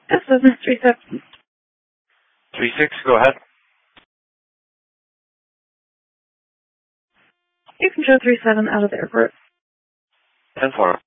S737. 36, go ahead. You can show 37 out of the airport. 10-4.